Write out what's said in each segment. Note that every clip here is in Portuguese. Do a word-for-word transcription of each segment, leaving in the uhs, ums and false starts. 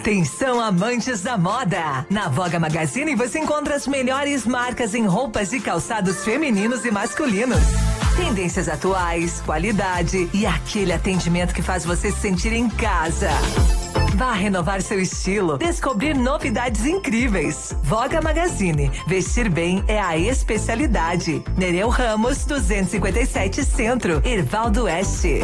Atenção, amantes da moda! Na Voga Magazine você encontra as melhores marcas em roupas e calçados femininos e masculinos. Tendências atuais, qualidade e aquele atendimento que faz você se sentir em casa. Vá renovar seu estilo, descobrir novidades incríveis. Voga Magazine, vestir bem é a especialidade. Nereu Ramos, duzentos e cinquenta e sete Centro, Hervaldo Oeste.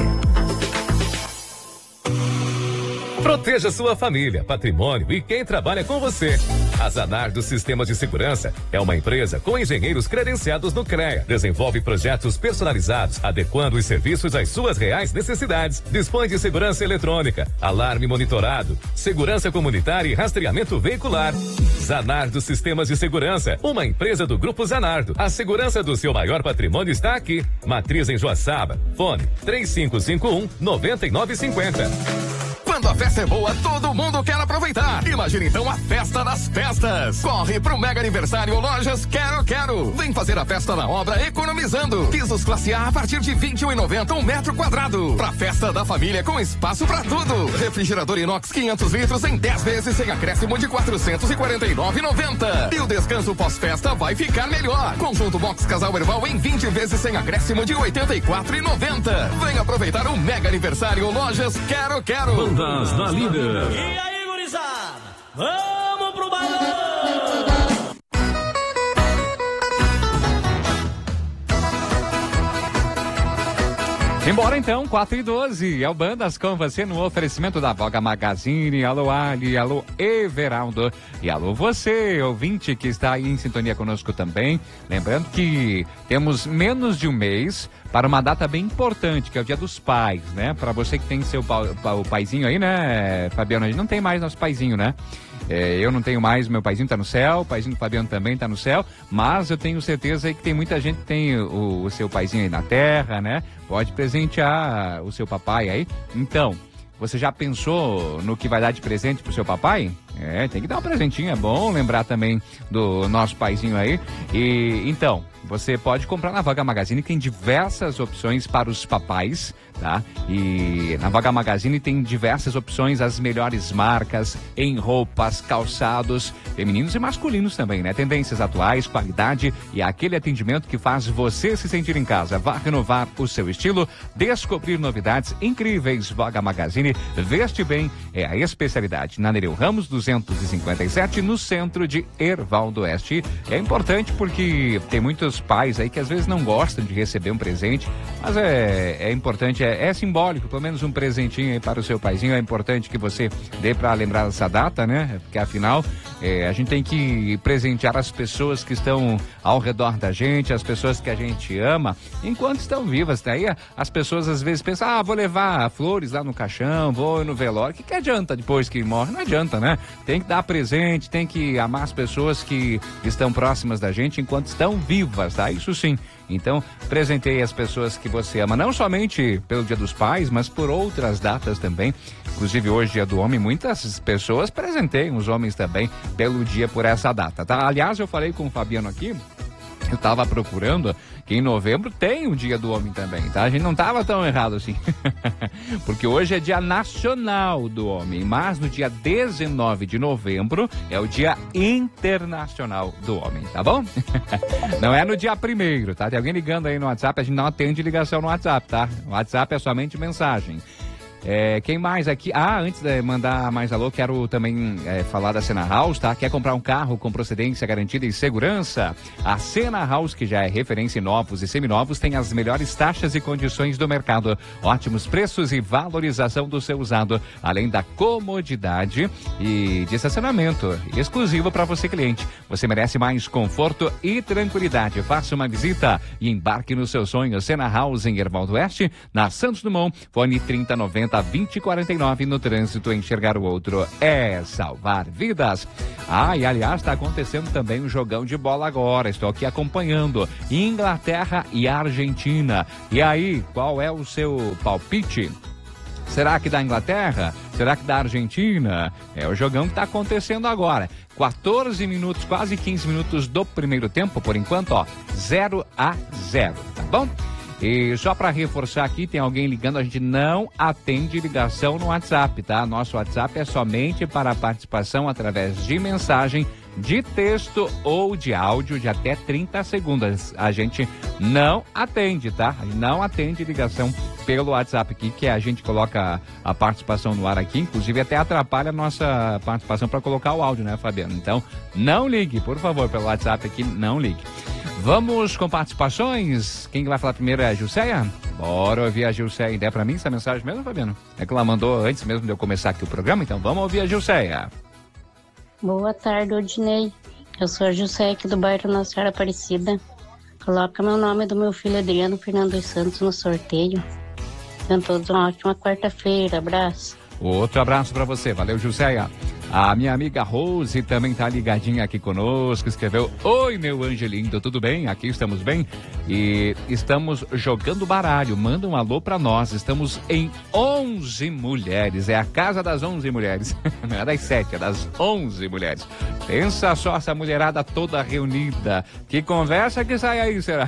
Proteja sua família, patrimônio e quem trabalha com você. A Zanardo Sistemas de Segurança é uma empresa com engenheiros credenciados no CREA. Desenvolve projetos personalizados, adequando os serviços às suas reais necessidades. Dispõe de segurança eletrônica, alarme monitorado, segurança comunitária e rastreamento veicular. Zanardo Sistemas de Segurança, uma empresa do Grupo Zanardo. A segurança do seu maior patrimônio está aqui. Matriz em Joaçaba. Fone três cinco cinco um, nove nove cinco zero. Quando a festa é boa, todo mundo quer aproveitar. Imagina então a festa das festas. Corre pro Mega Aniversário Lojas Quero Quero. Vem fazer a festa na obra economizando. Pisos classe A a partir de vinte e um reais e noventa centavos um metro quadrado. Pra festa da família com espaço pra tudo. Refrigerador inox quinhentos litros em dez vezes sem acréscimo de quatrocentos e quarenta e nove reais e noventa centavos. E o descanso pós-festa vai ficar melhor. Conjunto Box Casal Herval em vinte vezes sem acréscimo de oitenta e quatro reais e noventa centavos. Vem aproveitar o Mega Aniversário Lojas Quero Quero. Da líder. E aí, gurizada? Vamos pro balão! Embora então, quatro e doze, é o Bandas com você no oferecimento da Voga Magazine. Alô Ali, alô Everaldo e alô você, ouvinte que está aí em sintonia conosco também. Lembrando que temos menos de um mês para uma data bem importante, que é o Dia dos Pais, né? Para você que tem seu pa, pa, o paizinho aí, né, Fabiano? A gente não tem mais nosso paizinho, né? É, eu não tenho mais, meu paizinho tá no céu, o paizinho do Fabiano também tá no céu, mas eu tenho certeza aí que tem muita gente que tem o, o seu paizinho aí na terra, né? Pode presentear o seu papai aí. Então, você já pensou no que vai dar de presente pro seu papai? É, tem que dar um presentinho, é bom lembrar também do nosso paizinho aí. E então, você pode comprar na Voga Magazine, tem diversas opções para os papais, tá? E na Voga Magazine tem diversas opções, as melhores marcas em roupas, calçados, femininos e masculinos também, né? Tendências atuais, qualidade e aquele atendimento que faz você se sentir em casa. Vá renovar o seu estilo, descobrir novidades incríveis. Voga Magazine, veste bem, é a especialidade. Na Nereu Ramos, duzentos e cinquenta e sete, no centro de Hervaldo Oeste. É importante porque tem muitos pais aí que às vezes não gostam de receber um presente, mas é, é importante, é, é simbólico, pelo menos um presentinho aí para o seu paizinho. É importante que você dê para lembrar dessa data, né? Porque afinal, é, a gente tem que presentear as pessoas que estão ao redor da gente, as pessoas que a gente ama, enquanto estão vivas. Daí as pessoas às vezes pensam, ah, vou levar flores lá no caixão, vou no velório. O que, que adianta depois que morre? Não adianta, né? Tem que dar presente, tem que amar as pessoas que estão próximas da gente enquanto estão vivas, tá? Isso sim. Então, presenteie as pessoas que você ama, não somente pelo Dia dos Pais, mas por outras datas também. Inclusive hoje, Dia do Homem, muitas pessoas presenteiam os homens também pelo dia, por essa data, tá? Aliás, eu falei com o Fabiano aqui, eu tava procurando que em novembro tem o Dia do Homem também, tá? A gente não tava tão errado assim. Porque hoje é Dia Nacional do Homem, mas no dia dezenove de novembro é o Dia Internacional do Homem, tá bom? Não é no dia primeiro, tá? Tem alguém ligando aí no WhatsApp, a gente não atende ligação no WhatsApp, tá? O WhatsApp é somente mensagem. É, quem mais aqui? Ah, antes de mandar mais alô, quero também é, falar da Sena House, tá? Quer comprar um carro com procedência garantida e segurança? A Sena House, que já é referência em novos e seminovos, tem as melhores taxas e condições do mercado, ótimos preços e valorização do seu usado, além da comodidade e de estacionamento exclusivo para você, cliente. Você merece mais conforto e tranquilidade. Faça uma visita e embarque no seu sonho. Sena House em Hervaldo Oeste, na Santos Dumont, fone trinta noventa vinte quarenta e nove. No trânsito, enxergar o outro é salvar vidas. Ah, e aliás, está acontecendo também um jogão de bola agora. Estou aqui acompanhando Inglaterra e Argentina. E aí, qual é o seu palpite? Será que da Inglaterra? Será que da Argentina? É o jogão que está acontecendo agora. quatorze minutos, quase quinze minutos do primeiro tempo, por enquanto, ó, zero a zero, tá bom? E só para reforçar aqui, tem alguém ligando, a gente não atende ligação no WhatsApp, tá? Nosso WhatsApp é somente para participação através de mensagem, de texto ou de áudio de até trinta segundos. A gente não atende, tá? A gente não atende ligação pelo WhatsApp aqui, que a gente coloca a participação no ar aqui, inclusive até atrapalha a nossa participação para colocar o áudio, né, Fabiano? Então, não ligue, por favor, pelo WhatsApp aqui, não ligue. Vamos com participações. Quem vai falar primeiro é a Gilceia? Bora ouvir a Gilceia. Ideia para mim essa mensagem mesmo, Fabiano? É que ela mandou antes mesmo de eu começar aqui o programa, então vamos ouvir a Gilceia. Boa tarde, Odinei. Eu sou a José aqui do bairro Nossa Senhora Aparecida. Coloca meu nome do meu filho Adriano Fernando dos Santos no sorteio. Tenham todos uma ótima quarta-feira. Abraço. Outro abraço para você. Valeu, José. A minha amiga Rose também tá ligadinha aqui conosco, escreveu: oi, meu anjo lindo, tudo bem? Aqui estamos bem e estamos jogando baralho. Manda um alô pra nós. Estamos em onze mulheres, é a casa das onze mulheres. Não é das sete, é das onze mulheres. Pensa só essa mulherada toda reunida. Que conversa que sai aí, será?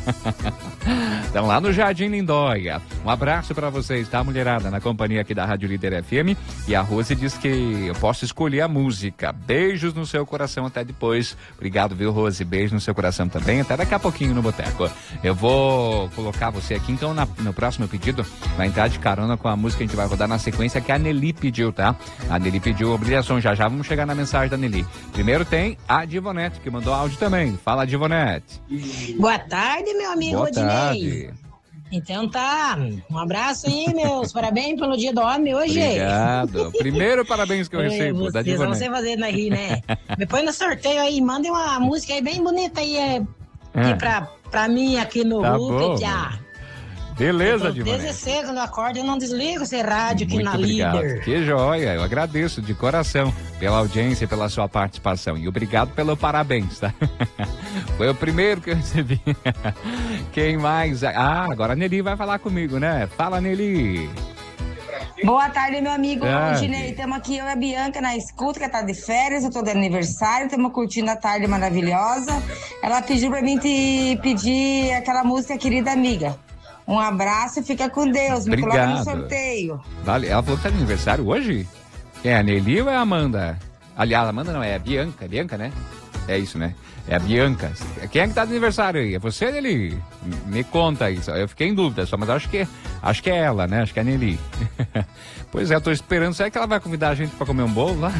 Estão lá no Jardim Lindóia. Um abraço pra vocês, tá, mulherada? Na companhia aqui da Rádio Líder F M. E a Rose diz que eu posso escolher a música. Beijos no seu coração, até depois. Obrigado, viu, Rose? Beijo no seu coração também. Até daqui a pouquinho no Boteco. Eu vou colocar você aqui, então, na, no próximo pedido, vai entrar de carona com a música que a gente vai rodar na sequência, que a Nelly pediu, tá? A Nelly pediu obrigação. Já já vamos chegar na mensagem da Nelly. Primeiro tem a Divonete, que mandou áudio também. Fala, Divonete. Boa tarde, meu amigo Boa Odinei. tarde. Então tá, um abraço aí, meus parabéns pelo dia do homem hoje. Obrigado. Primeiro parabéns que eu recebo, da Vocês vão Divonete. ser fazer na rir, né? Me põe no sorteio aí, mandem uma música aí bem bonita aí, é, aqui É. pra, pra mim aqui no Tá Hulk, bom. já. Beleza, Desde Divonete. cedo no acordo, eu não desligo esse rádio aqui Muito na obrigado. Líder. Que joia, eu agradeço de coração pela audiência e pela sua participação. E obrigado pelo parabéns, tá? Foi o primeiro que eu recebi. Quem mais? Ah, agora a Nelly vai falar comigo, né? Fala, Nelly. Boa tarde, meu amigo Tarde. Odinei. Estamos aqui, eu e a Bianca, na escuta, que tá de férias, eu tô de aniversário, estamos curtindo a tarde maravilhosa. Ela pediu pra mim te pedir aquela música Querida Amiga. Um abraço e fica com Deus. Me coloca no Obrigado. sorteio. Vale, ela falou que tá de aniversário hoje? É a Nelly ou é a Amanda? Aliás, a Amanda não, é a Bianca. Bianca, né? É isso, né? É a Bianca. Quem é que tá de aniversário aí? É você, Nelly? Me conta isso. Eu fiquei em dúvida só, mas acho que, acho que é ela, né? Acho que é a Nelly. Pois é, eu tô esperando. Será que ela vai convidar a gente pra comer um bolo lá?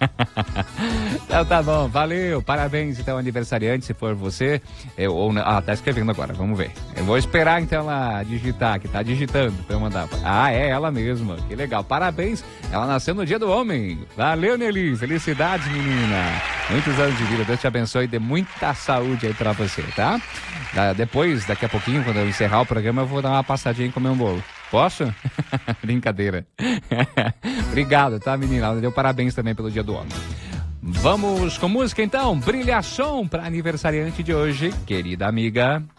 Então tá bom, valeu. Parabéns, então, aniversariante, se for você. Eu, ou, não- ah, tá escrevendo agora, vamos ver. Eu vou esperar, então, ela digitar, que tá digitando pra eu mandar. Ah, é ela mesma. Que legal. Parabéns. Ela nasceu no Dia do Homem. Valeu, Nelly. Felicidades, menina. Muitos anos de vida. Deus te abençoe e dê muita saúde aí pra você, tá? Da- Depois, daqui a pouquinho, quando eu encerrar o programa, eu vou dar uma passadinha e comer um bolo. Posso? Brincadeira. Obrigado, tá, menina? Ela deu parabéns também pelo Dia do Homem. Vamos com música, então. Brilhação para aniversariante de hoje, querida amiga.